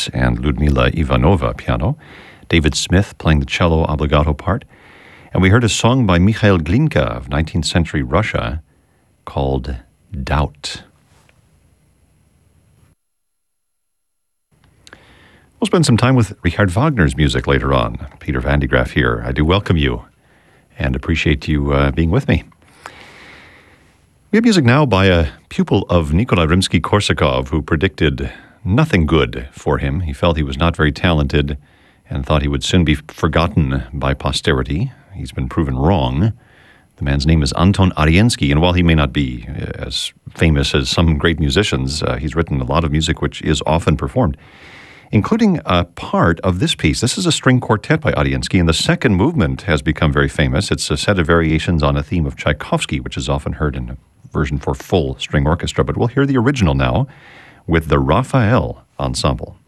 bass and Ludmila Ivanova piano, David Smith playing the cello obbligato part, and we heard a song by Mikhail Glinka of 19th century Russia called Doubt. We'll spend some time with Richard Wagner's music later on. Peter Van de Graaff here. I do welcome you and appreciate you being with me. We have music now by a pupil of Nikolai Rimsky-Korsakov who predicted nothing good for him. He felt he was not very talented and thought he would soon be forgotten by posterity. He's been proven wrong. The man's name is Anton Ariensky, and while he may not be as famous as some great musicians, he's written a lot of music which is often performed, including a part of this piece. This is a string quartet by Ariensky, and the second movement has become very famous. It's a set of variations on a theme of Tchaikovsky, which is often heard in a version for full string orchestra. But we'll hear the original now with the Raphael Ensemble.